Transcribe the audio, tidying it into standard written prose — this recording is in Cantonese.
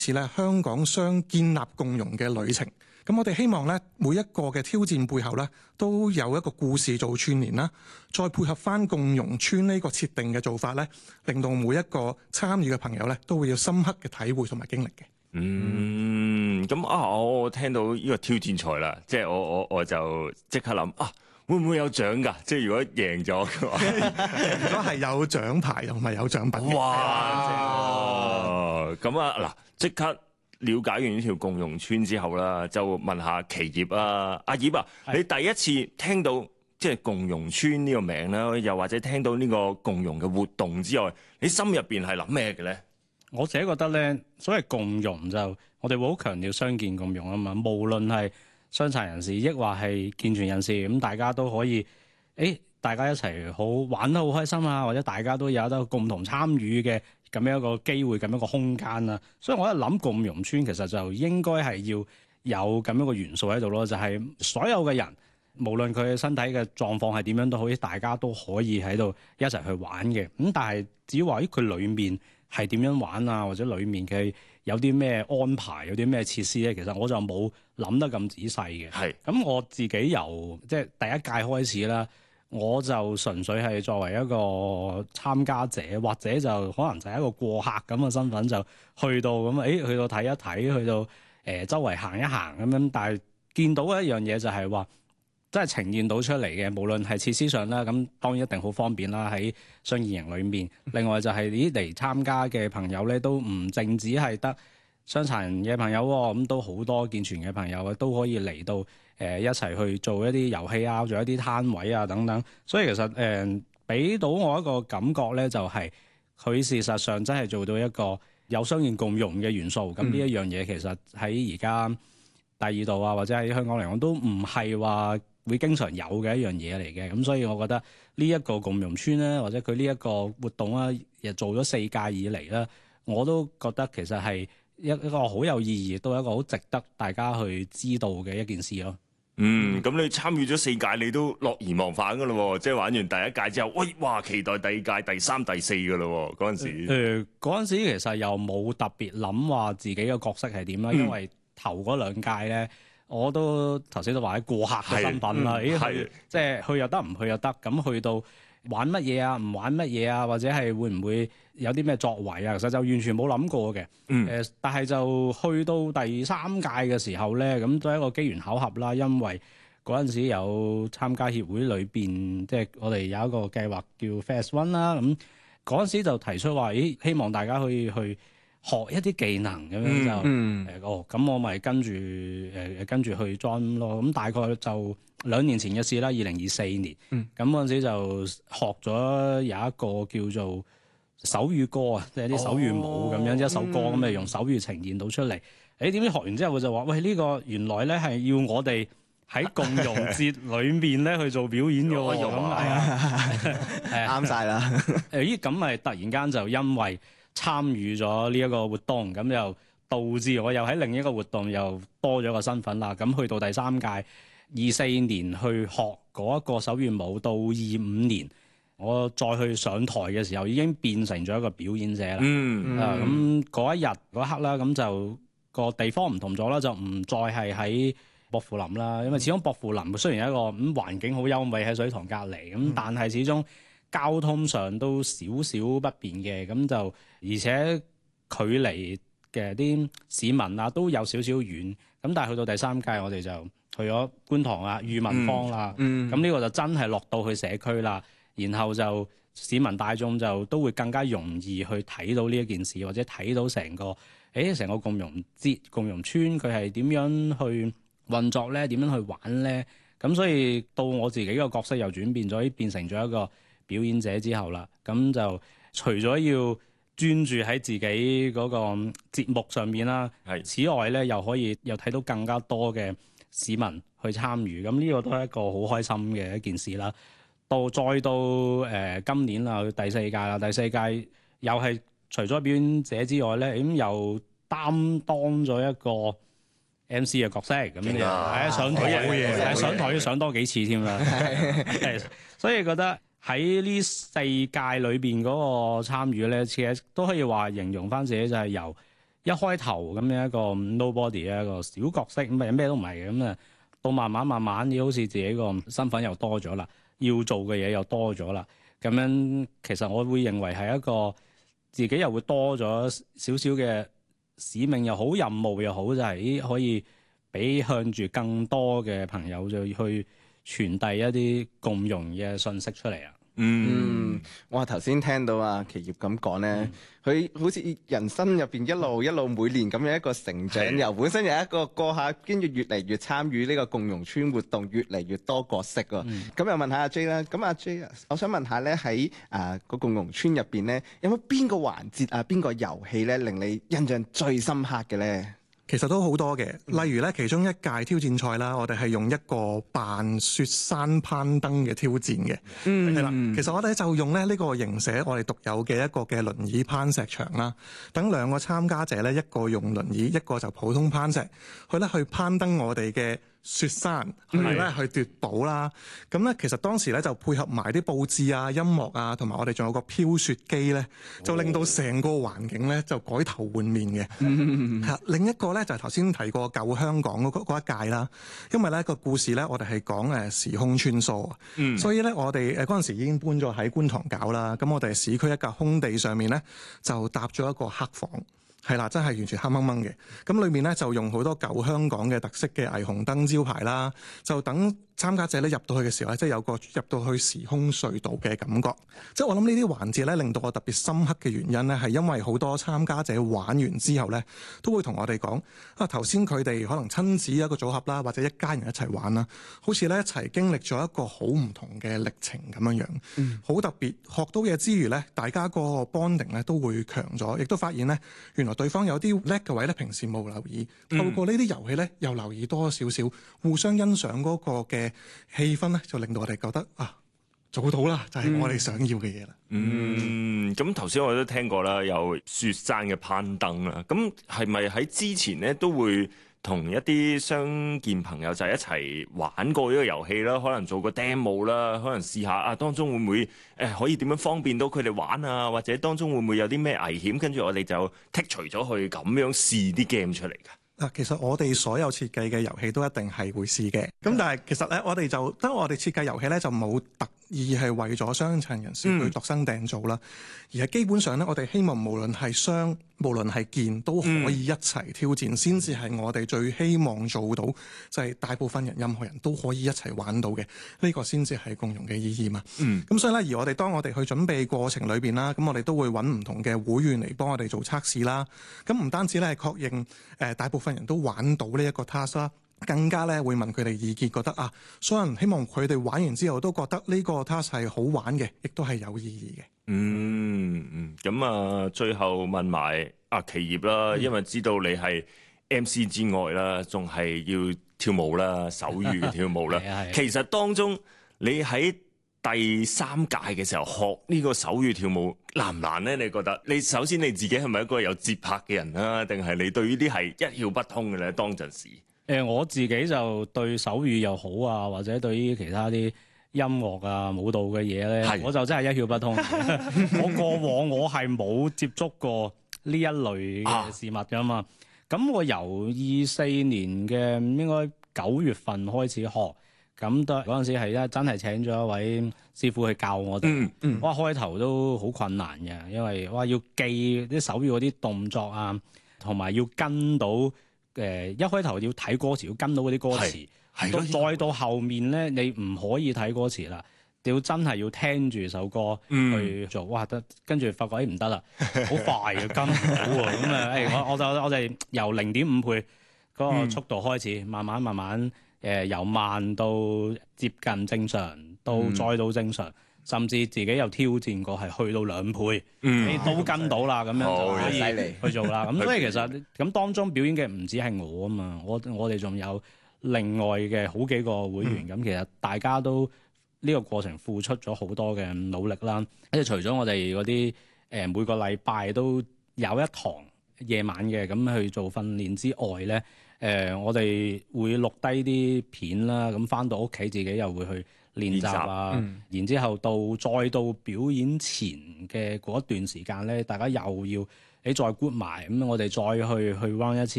似咧香港雙建立共融嘅旅程。咁我哋希望咧每一個嘅挑戰背後咧都有一個故事做串聯啦，再配合翻共融村呢個設定嘅做法咧，令到每一個參與嘅朋友咧都會有深刻嘅體會同埋經歷嘅。 咁我聽到呢個挑戰賽啦，即係我就即刻諗會唔會有獎㗎？即係如果贏咗嘅話， 如果係有獎牌同埋有獎品嘅。 哇！咁嗱，即刻了解完呢條共融村之後啦，就問下奇業啊，阿葉啊，你第一次聽到即係共融村呢個名啦，又或者聽到呢個共融嘅活動之外，你心入邊係諗咩嘅咧？ 我自己覺得咧，所謂共融就我哋會好強調傷健共融啊嘛，無論係傷殘人士，抑或係健全人士，咁大家都可以，大家一齊好玩得好開心啊，或者大家都有得共同參與嘅咁樣一個機會，咁樣一個空間啊。所以我一諗共融村其實就應該係要有咁樣一個元素喺度咯，就係所有嘅人，無論佢身體嘅狀況係點樣都好，大家都可以喺度一齊去玩嘅。咁但係至於話佢裡面係點樣玩啊，或者裡面嘅有啲咩安排，有啲咩設施咧，其實我就冇諗得咁仔細嘅。係咁我自己由即係第一屆開始啦，我就純粹係作為一個參加者，或者就可能就係一個過客咁嘅身份，就去到咁去到睇一睇，去到周圍行一行咁樣。但係見到一樣嘢就係話，真係呈現到出嚟嘅，無論係設施上啦，咁當然一定好方便啦，喺雙健營裏面。另外就係嚟參加嘅朋友咧，都唔淨止係得傷殘嘅朋友喎，咁都好多健全嘅朋友都可以嚟到一齊去做一啲遊戲啊，做一啲攤位啊等等。所以其實俾到我一個感覺咧，就係佢事實上真係做到一個有雙健共融嘅元素。咁呢一樣嘢其實喺而家第二度啊，或者喺香港嚟講都唔係話會經常有嘅一樣嘢嚟嘅。咁所以我覺得呢一個共融村咧，或者佢呢一個活動啊，亦做咗4屆以嚟咧，我都覺得其實係一個好有意義，都係一個好值得大家去知道嘅一件事咯。 咁你參與咗4屆，你都樂而忘返噶咯喎！即係玩完第一屆之後，哇！期待第2屆、第3、第4噶咯喎！嗰陣時， 嗰陣時其實又冇特別諗話自己嘅角色係點啦，因為頭嗰2屆咧，我都頭先都話喺過客嘅身份啦，即係去又得，唔去又得，咁去到玩乜嘢啊，唔玩乜嘢啊，或者係會唔會有啲咩作為啊？其實就完全冇諗過嘅。但係就去到第3屆嘅時候咧，咁都係一個機緣巧合啦。因為嗰陣時有參加協會裏邊，即係我哋有一個計劃叫 Fast One 啦。咁嗰陣時就提出話，希望大家可以去學一啲技能咁樣就咁我咪跟住去 join 咯。咁大概就2年前嘅事啦，2024年。咁嗰陣時就學咗有一個叫做手語歌啊，即係啲手語舞咁樣，一首歌咁用手語呈現到出嚟。點知學完之後佢就話：喂，呢個原來咧係要我哋喺共融節裏面咧去做表演嘅喎。咁啱晒啦。 咁咪突然間就因為參與咗呢一個活動，咁又導致我又喺另一個活動又多咗個身份啦。咁去到第3屆24年去學嗰一個手語舞，到25年我再去上台嘅時候，已經變成咗一個表演者啦。咁嗰一日嗰刻啦，咁就個地方唔同咗啦，就唔再係喺薄扶林啦。因為始終薄扶林雖然係一個環境好優美喺水塘隔離，咁但係始終交通上都少少不便嘅。咁就而且距離嘅啲市民啊都有少少遠。咁但係去到第3屆，我哋就去咗觀塘啊、裕民坊啦。咁呢個就真係落到去社區啦。然後就市民大眾就都會更加容易去睇到呢一件事，或者睇到成個共融節、共融村佢係點樣去運作咧，點樣去玩咧。咁所以到我自己個角色又轉變咗，變成咗一個表演者之後啦。咁就除咗要專注喺自己嗰個節目上面啦，此外咧又可以又睇到更加多嘅市民去參與。咁呢個都係一個好開心嘅一件事啦。再到今年啦，第4屆啦，第4屆又係除咗表演者之外咧，咁又擔當咗一個 MC 嘅角色咁樣，上台上台要上多幾次添啦。所以覺得喺呢4屆裏邊嗰個參與咧，其實都可以話形容翻自己就係由一開頭咁樣一個 nobody 一個小角色，咩都唔係嘅，咁啊到慢慢好似自己個身份又多咗啦，要做嘅嘢又多咗啦，咁樣其實我會認為係一個自己又會多咗少少嘅使命又好，任務又好，就係可以俾向住更多嘅朋友就去傳遞一啲共融嘅信息出嚟啊！ 我頭先聽到啊奇業咁講咧，佢好似人生入邊一路每年咁樣一個成長，由本身有一個過下，跟住越嚟越參與呢個共融村活動，越嚟越多角色喎。咁又問下阿 J 啦，咁阿 J，我想問下咧喺個共融村入邊咧，有冇邊個環節啊，邊個遊戲咧令你印象最深刻嘅咧？ 其實都好多嘅，例如咧，其中一屆挑戰賽啦，我哋係用一個扮雪山攀登嘅挑戰嘅，係啦。其實我哋就用咧呢個營舍我哋獨有嘅一個嘅輪椅攀石場啦，等兩個參加者咧，一個用輪椅，一個就普通攀石，去攀登我哋嘅雪山，去奪寶啦。咁咧，其實當時咧就配合埋啲佈置啊、音樂啊，同埋我哋仲有個飄雪機咧，就令到成個環境咧就改頭換面嘅。另一個咧就係頭先提過舊香港嗰一屆啦，因為咧個故事咧我哋係講時空穿梭，所以咧我哋嗰陣時已經搬咗喺觀塘搞啦。咁我哋市區一笪空地上面咧就搭咗一個黑房。係啦，真係完全黑掹掹嘅。咁裏面咧就用好多舊香港嘅特色嘅霓虹燈招牌啦，就等參加者咧入到去嘅時候咧，即係有個入到去時空隧道嘅感覺。即係我諗呢啲環節咧，令到我特別深刻嘅原因咧，係因為好多參加者玩完之後咧，都會同我哋講頭先佢哋可能親子一個組合啦，或者一家人一齊玩啦，好似咧一齊經歷咗一個好唔同嘅歷程咁樣樣，好特別。學到嘢之餘咧，大家個 bonding 咧都會強咗，亦都發現咧原來對方有啲叻嘅位咧，平時冇留意，透過呢啲遊戲咧，又留意多少少，互相欣賞嗰個嘅氣氛咧，就令到我哋覺得做到啦，就係我哋想要嘅嘢啦。 咁頭先我都聽過啦，有雪山嘅攀登啦。咁係咪喺之前咧都會同一啲相見朋友就係一齊玩過呢個遊戲啦？可能做個 demo 啦，可能試下當中會唔會可以點樣方便到佢哋玩啊？或者當中會唔會有啲咩危險？跟住我哋就剔除咗去咁樣試啲 game 出嚟㗎。 其實我哋所有設計嘅遊戲都一定係會試嘅。咁但係其實咧，我哋設計遊戲咧就冇特意係為咗傷殘人士去度身訂造啦，而係基本上咧，我哋希望無論係傷，無論係健，都可以一齊挑戰，先至係我哋最希望做到，就係大部分人、任何人都可以一齊玩到嘅，呢個先至係共融嘅意義嘛。咁所以咧，而當我哋去準備過程裏邊啦，咁我哋都會揾唔同嘅會員嚟幫我哋做測試啦。咁唔單止咧係確認大部分人都玩到呢一個 task 啦，更加咧會問佢哋意見，覺得所有人希望佢哋玩完之後都覺得呢個 task 係好玩嘅，亦都係有意義嘅。 咁最後問埋奇業啦，因為知道你係 MC 之外啦，仲係要跳舞啦，手語嘅跳舞啦。其實當中你喺第3屆嘅時候學呢個手語跳舞難唔難呢？你覺得你首先你自己係咪一個有節拍嘅人啊？定係你對呢啲係一竅不通嘅咧？當陣時我自己就對手語又好啊，或者對於其他啲音樂啊、舞蹈嘅嘢咧，我就真係一竅不通。我過往我係冇接觸過呢一類嘅事物㗎嘛。咁我由24年嘅應該9月份開始學。咁嗰陣時係真係請咗一位師傅去教我哋。哇，開頭都好困難嘅，因為要記啲手語嗰啲動作啊，同埋要跟到一開頭要睇歌詞，要跟到嗰啲歌詞。再到後面咧，你唔可以睇歌詞啦，要真係要聽住首歌去做。哇，跟住發覺唔得啦，好快嘅跟唔到喎。咁我哋由0.5倍嗰個速度開始，慢慢。由慢到接近正常，再到正常，甚至自己又挑戰過係去到2倍，你都跟到啦，咁樣就可以去做啦。咁所以其實咁當中表演嘅唔止係我啊嘛，我哋仲有另外嘅好幾個會員，咁其實大家都呢個過程付出咗好多嘅努力啦。跟住除咗我哋嗰啲每個禮拜都有一堂夜晚嘅咁去做訓練之外咧。我哋會錄低啲片啦，咁翻到屋企自己又會去練習啊。然之後再到表演前嘅嗰一段時間咧，大家又要再 group 埋，咁我哋再去 run 一次